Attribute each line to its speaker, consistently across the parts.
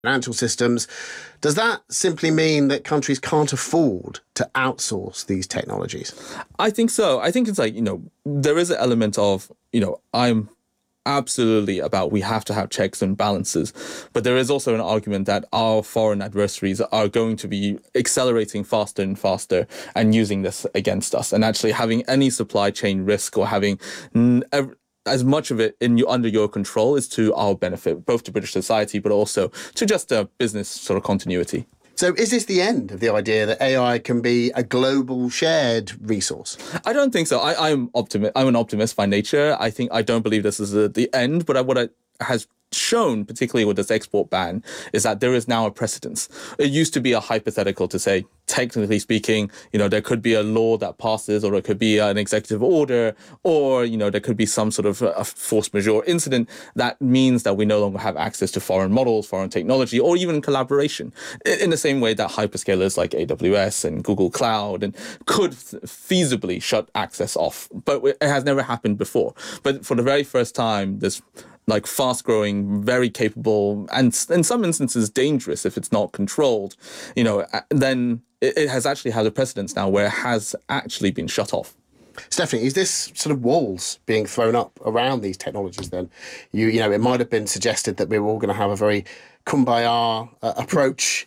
Speaker 1: financial systems. Does that simply mean that countries can't afford to outsource these technologies?
Speaker 2: I think so. I think it's like, there is an element of, I'm absolutely about we have to have checks and balances. But there is also an argument that our foreign adversaries are going to be accelerating faster and faster and using this against us. And actually having any supply chain risk or having as much of it under your control is to our benefit, both to British society, but also to just business sort of continuity.
Speaker 1: So is this the end of the idea that AI can be a global shared resource?
Speaker 2: I don't think so. I'm an optimist by nature. I don't believe this is the end, but what it has shown, particularly with this export ban, is that there is now a precedence. It used to be a hypothetical to say, technically speaking, there could be a law that passes, or it could be an executive order, or, there could be some sort of a force majeure incident that means that we no longer have access to foreign models, foreign technology, or even collaboration. In the same way that hyperscalers like AWS and Google Cloud could feasibly shut access off. But it has never happened before. But for the very first time, this fast-growing, very capable, and in some instances dangerous if it's not controlled, then it has actually had a precedence now where it has actually been shut off.
Speaker 1: Stephanie, is this sort of walls being thrown up around these technologies then? It might have been suggested that we were all going to have a very kumbaya approach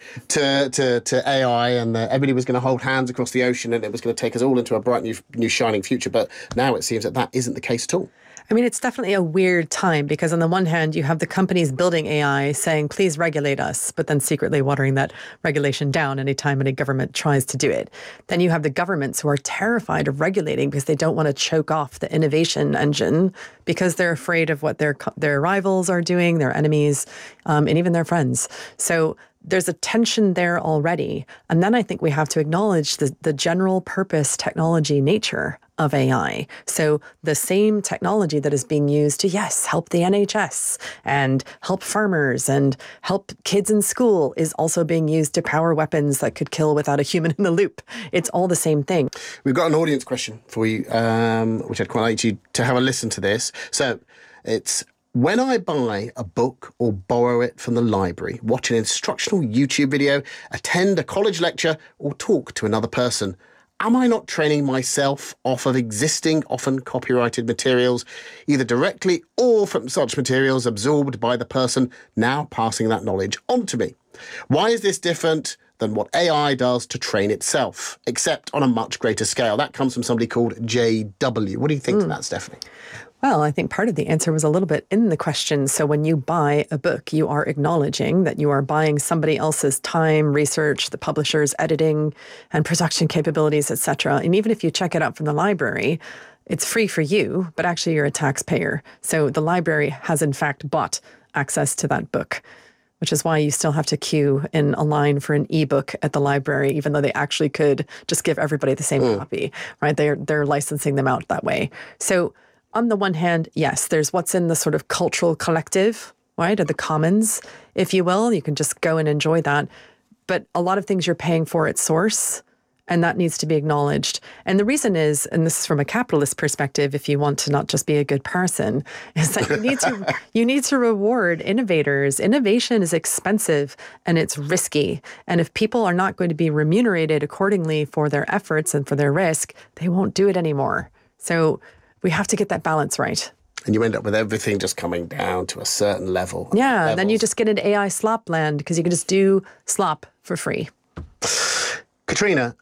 Speaker 1: to AI, and everybody was going to hold hands across the ocean and it was going to take us all into a bright new shining future. But now it seems that isn't the case at all.
Speaker 3: I mean, it's definitely a weird time because on the one hand, you have the companies building AI saying, please regulate us, but then secretly watering that regulation down anytime any government tries to do it. Then you have the governments who are terrified of regulating because they don't want to choke off the innovation engine because they're afraid of what their rivals are doing, their enemies, and even their friends. So there's a tension there already. And then I think we have to acknowledge the general purpose technology nature of AI. So the same technology that is being used to, yes, help the NHS and help farmers and help kids in school is also being used to power weapons that could kill without a human in the loop. It's all the same thing.
Speaker 1: We've got an audience question for you, which I'd quite like you to have a listen to this. So it's, when I buy a book or borrow it from the library, watch an instructional YouTube video, attend a college lecture, or talk to another person, am I not training myself off of existing, often copyrighted materials, either directly or from such materials absorbed by the person now passing that knowledge on to me? Why is this different than what AI does to train itself, except on a much greater scale? That comes from somebody called JW. What do you think to that, Stephanie?
Speaker 3: Well, I think part of the answer was a little bit in the question. So when you buy a book, you are acknowledging that you are buying somebody else's time, research, the publisher's editing and production capabilities, etc. And even if you check it out from the library, it's free for you, but actually you're a taxpayer. So the library has in fact bought access to that book, which is why you still have to queue in a line for an ebook at the library, even though they actually could just give everybody the same copy, right? They're licensing them out that way. So on the one hand, yes, there's what's in the sort of cultural collective, right, or the commons, if you will. You can just go and enjoy that. But a lot of things you're paying for at source, and that needs to be acknowledged. And the reason is, and this is from a capitalist perspective, if you want to not just be a good person, is that you need to reward innovators. Innovation is expensive and it's risky. And if people are not going to be remunerated accordingly for their efforts and for their risk, they won't do it anymore. So we have to get that balance right.
Speaker 1: And you end up with everything just coming down to a certain level.
Speaker 3: Yeah, and then you just get into AI slop land because you can just do slop for free.
Speaker 1: Katrina,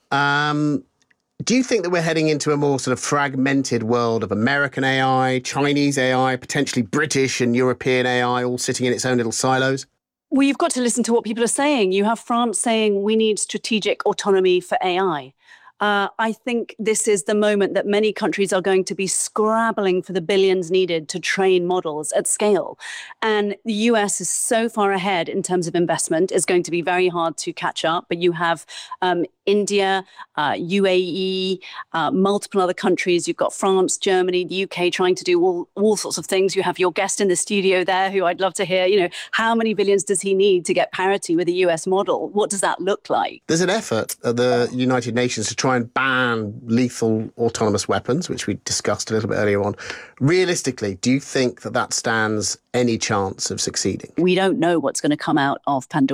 Speaker 1: do you think that we're heading into a more sort of fragmented world of American AI, Chinese AI, potentially British and European AI, all sitting in its own little silos?
Speaker 4: Well, you've got to listen to what people are saying. You have France saying we need strategic autonomy for AI. I think this is the moment that many countries are going to be scrabbling for the billions needed to train models at scale. And the US is so far ahead in terms of investment, it's going to be very hard to catch up. But you have India, UAE, multiple other countries. You've got France, Germany, the UK trying to do all sorts of things. You have your guest in the studio there who I'd love to hear, how many billions does he need to get parity with the US model? What does that look like?
Speaker 1: There's an effort at the United Nations to try and ban lethal autonomous weapons, which we discussed a little bit earlier on. Realistically, do you think that stands any chance of succeeding?
Speaker 4: We don't know what's going to come out of Pandora.